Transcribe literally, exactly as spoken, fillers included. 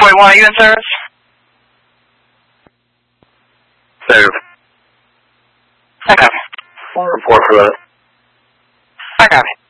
forty-one, are you in service? Serve. I copy. Report for that. I copy.